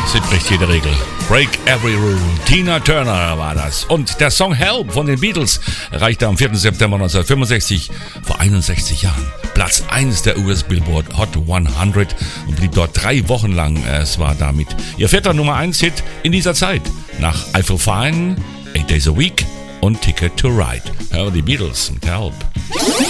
Sie bricht jede Regel. Break Every Rule. Tina Turner war das. Und der Song Help von den Beatles erreichte am 4. September 1965, vor 61 Jahren, Platz 1 der US Billboard Hot 100 und blieb dort 3 Wochen lang. Es war damit ihr 4. Nummer 1 Hit in dieser Zeit. Nach I Feel Fine, 8 Days a Week und Ticket to Ride. Hören die Beatles mit Help.